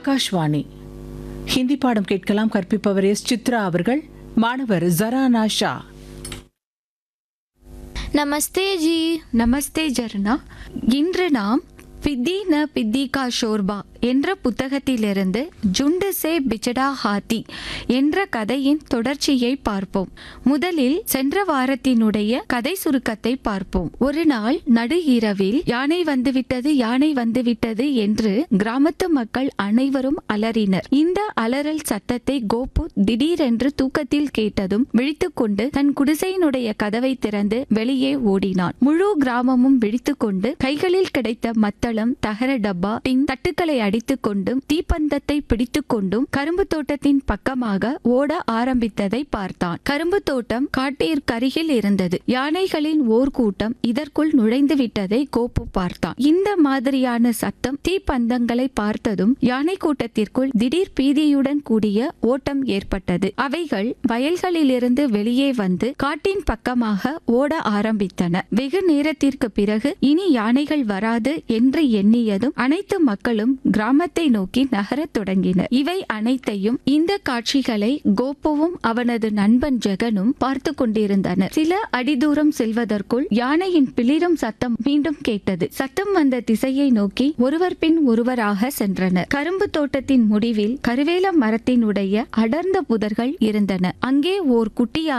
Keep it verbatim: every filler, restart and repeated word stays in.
ஆகாஷ்வாணி ஹிந்தி பாடம் கேட்கலாம். கற்பிப்பவர் எஸ் சித்ரா அவர்கள். மாணவர் ஜரானா ஷா. நமஸ்தே ஜி. நமஸ்தே ஜர்னா. இன்று நாம் பித்தி ந பித்தி கா ஷோர்பா என்ற புத்தகத்திலிருந்து ஜுண்டு சே பிச்சடா ஹாத்தி என்ற கதையின் தொடர்ச்சியை பார்ப்போம். முதலில் சென்ற வாரத்தினுடைய கதை சுருக்கத்தை பார்ப்போம். ஒரு நாள் நடு இரவில் யானை வந்துவிட்டது யானை வந்துவிட்டது என்று கிராமத்து மக்கள் அனைவரும் அலறினர். இந்த அலறல் சத்தத்தை கோபு திடீரென்று தூக்கத்தில் கேட்டதும் விழித்துக்கொண்டு தன் குடிசையினுடைய கதவை திறந்து வெளியே ஓடினான். முழு கிராமமும் விழித்துக்கொண்டு கைகளில் கிடைத்த மத்தளம், தகர டப்பா, டின், தட்டுக்களை அடித்துக் கொண்டும் தீப்பந்தத்தை பிடித்துக் கொண்டும் கரும்பு தோட்டத்தின் பக்கமாக ஓட ஆரம்பித்ததை பார்த்தான். கரும்பு தோட்டம் காட்டிற்கருகில் இருந்தது. யானைகளின் ஓர் கூட்டம் இதற்குள் நுழைந்து விட்டதை கோபு பார்த்தான். இந்த மாதிரியான சத்தம், தீப்பந்தங்களை பார்த்ததும் யானை கூட்டத்திற்குள் திடீர் பீதியுடன் கூடிய ஓட்டம் ஏற்பட்டது. அவைகள் வயல்களிலிருந்து வெளியே வந்து காட்டின் பக்கமாக ஓட ஆரம்பித்தன. வெகு நேரத்திற்கு பிறகு இனி யானைகள் வராது என்று எண்ணியதும் அனைத்து மக்களும் கிராமத்தை நோக்கி நகரத் தொடங்கினர். இவை அனைத்தையும், இந்த காட்சிகளை கோபுவும் அவனது நண்பன் ஜெகனும் பார்த்து கொண்டிருந்தனர். சில அடிதூரம் செல்வதற்குள் யானையின் பிளிரும் சத்தம் மீண்டும் கேட்டது. சத்தம் வந்த திசையை நோக்கி ஒருவர் பின் ஒருவராக சென்றனர். கரும்பு தோட்டத்தின் முடிவில் கருவேல மரத்தினுடைய அடர்ந்த புதர்கள் இருந்தன. அங்கே ஓர் குட்டியான